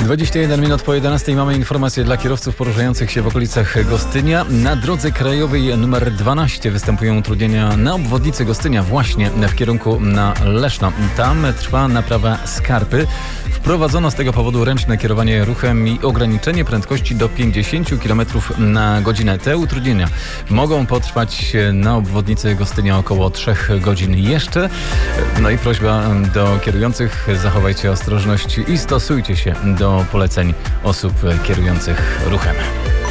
21 minut po 11 mamy informację dla kierowców poruszających się w okolicach Gostynia. Na drodze krajowej nr 12 występują utrudnienia na obwodnicy Gostynia właśnie w kierunku na Leszno. Tam trwa naprawa skarpy. Wprowadzono z tego powodu ręczne kierowanie ruchem i ograniczenie prędkości do 50 km na godzinę. Te utrudnienia mogą potrwać na obwodnicy Gostynia około 3 godzin jeszcze. No i prośba do kierujących: zachowajcie ostrożność i stosujcie się do poleceń osób kierujących ruchem.